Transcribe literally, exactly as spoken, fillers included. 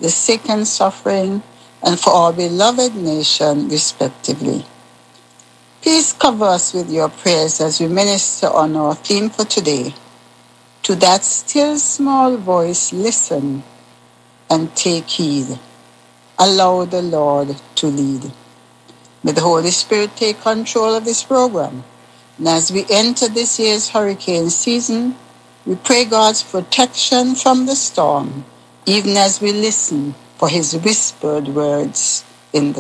the sick and suffering, and for our beloved nation, respectively. Please cover us with your prayers as we minister on our theme for today. To that still small voice, listen and take heed. Allow the Lord to lead. May the Holy Spirit take control of this program. And as we enter this year's hurricane season, we pray God's protection from the storm, even as we listen for his whispered words in the